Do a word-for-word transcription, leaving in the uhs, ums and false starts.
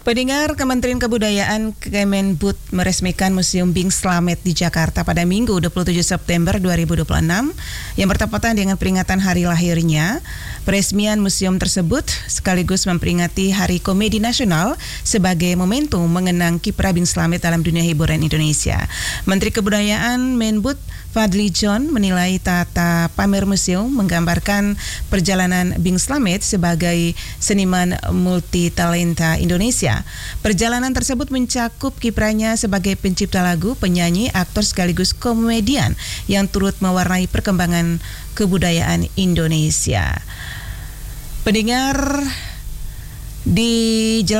Pendengar, Kementerian Kebudayaan Kemenbud meresmikan Museum Bing Slamet di Jakarta pada Minggu dua puluh tujuh September dua ribu dua puluh enam yang bertepatan dengan peringatan hari lahirnya. Peresmian museum tersebut sekaligus memperingati Hari Komedi Nasional sebagai momentum mengenang kiprah Bing Slamet dalam dunia hiburan Indonesia. Menteri Kebudayaan Menbud Fadly John menilai tata pamer museum menggambarkan perjalanan Bing Slamet sebagai seniman multitalenta Indonesia. Perjalanan tersebut mencakup kiprahnya sebagai pencipta lagu, penyanyi, aktor sekaligus komedian yang turut mewarnai perkembangan kebudayaan Indonesia. Pendengar, di